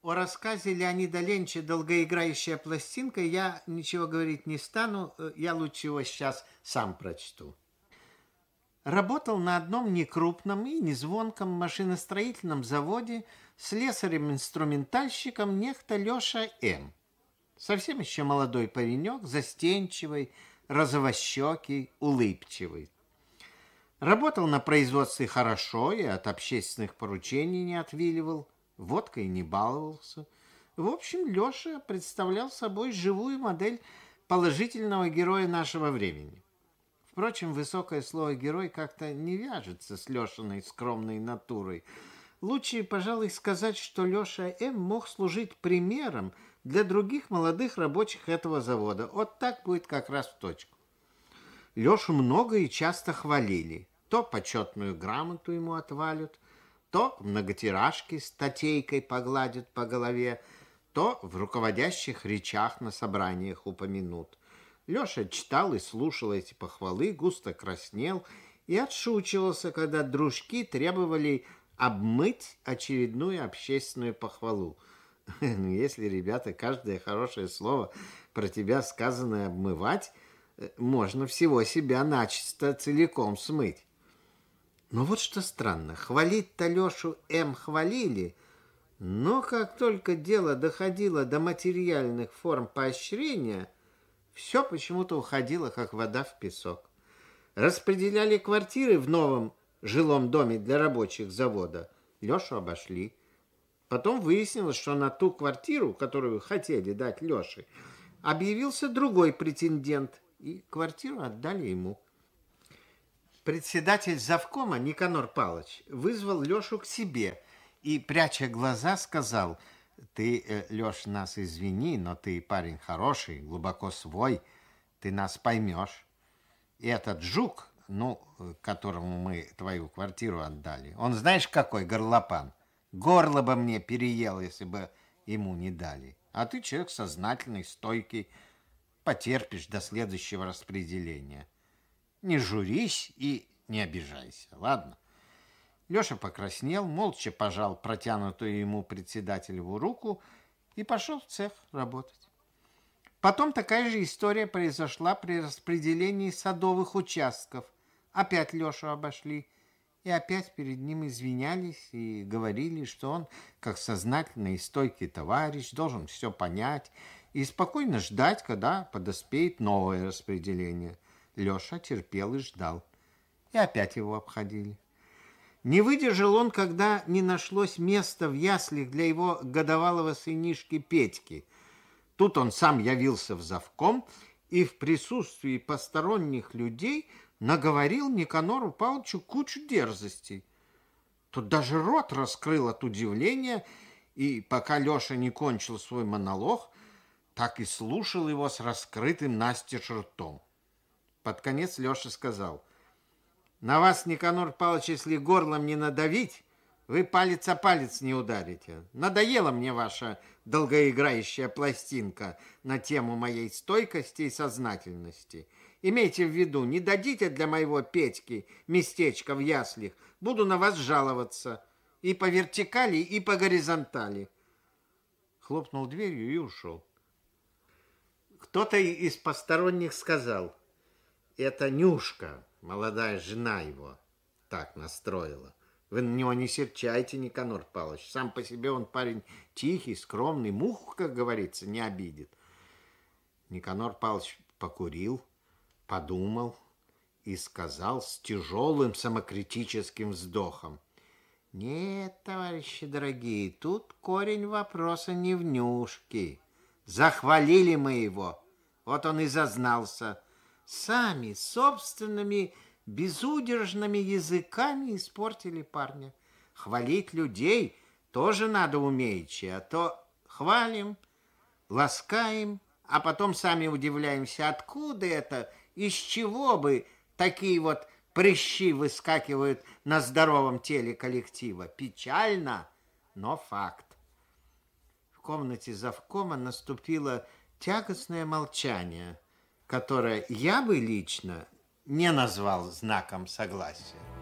О рассказе Леонида Ленича «Долгоиграющая пластинка» я ничего говорить не стану, я лучше его сейчас сам прочту. Работал на одном некрупном и незвонком машиностроительном заводе слесарем-инструментальщиком некто Леша М. Совсем еще молодой паренек, застенчивый, розовощекий, улыбчивый. Работал на производстве хорошо и от общественных поручений не отвиливал, водкой не баловался. В общем, Леша представлял собой живую модель положительного героя нашего времени. Впрочем, высокое слово «герой» как-то не вяжется с Лешиной скромной натурой. Лучше, пожалуй, сказать, что Леша М. мог служить примером для других молодых рабочих этого завода. Вот так будет как раз в точку. Лешу много и часто хвалили. То почетную грамоту ему отвалят, то в многотиражке статейкой погладят по голове, то в руководящих речах на собраниях упомянут. Леша читал и слушал эти похвалы, густо краснел и отшучивался, когда дружки требовали обмыть очередную общественную похвалу. Если, ребята, каждое хорошее слово про тебя сказанное обмывать, можно всего себя начисто целиком смыть. Но вот что странно, хвалить-то Лешу М. хвалили, но как только дело доходило до материальных форм поощрения, все почему-то уходило, как вода в песок. Распределяли квартиры в новом жилом доме для рабочих завода. Лешу обошли. Потом выяснилось, что на ту квартиру, которую хотели дать Леше, объявился другой претендент, и квартиру отдали ему. Председатель завкома Никанор Павлович вызвал Лешу к себе и, пряча глаза, сказал: «Ты, Леш, нас извини, но ты парень хороший, глубоко свой, ты нас поймешь. И этот жук, которому мы твою квартиру отдали, он знаешь какой горлопан? Горло бы мне переел, если бы ему не дали. А ты человек сознательный, стойкий, потерпишь до следующего распределения. Не журись и не обижайся, ладно?» Леша покраснел, молча пожал протянутую ему председателеву руку и пошел в цех работать. Потом такая же история произошла при распределении садовых участков. Опять Лешу обошли, и опять перед ним извинялись и говорили, что он, как сознательный и стойкий товарищ, должен все понять и спокойно ждать, когда подоспеет новое распределение. Леша терпел и ждал. И опять его обходили. Не выдержал он, когда не нашлось места в яслях для его годовалого сынишки Петьки. Тут он сам явился в завком и в присутствии посторонних людей наговорил Никанору Павловичу кучу дерзостей. Тут даже рот раскрыл от удивления, и пока Леша не кончил свой монолог, так и слушал его с раскрытым настежь ртом. Под конец Леша сказал: «На вас, Никанор Павлович, если горлом не надавить, вы палец о палец не ударите. Надоела мне ваша долгоиграющая пластинка на тему моей стойкости и сознательности. Имейте в виду, не дадите для моего Петьки местечко в яслях, буду на вас жаловаться и по вертикали, и по горизонтали». Хлопнул дверью и ушел. Кто-то из посторонних сказал: «Это Нюшка, молодая жена его, так настроила. Вы на него не серчайте, Никанор Павлович. Сам по себе он парень тихий, скромный, муху, как говорится, не обидит». Никанор Павлович покурил, подумал и сказал с тяжелым самокритическим вздохом: «Нет, товарищи дорогие, тут корень вопроса не в Нюшке. Захвалили мы его, вот он и зазнался. Сами собственными безудержными языками испортили парня. Хвалить людей тоже надо умеючи, а то хвалим, ласкаем, а потом сами удивляемся, откуда это, из чего бы такие вот прыщи выскакивают на здоровом теле коллектива. Печально, но факт». В комнате завкома наступило тягостное молчание, которое я бы лично не назвал знаком согласия.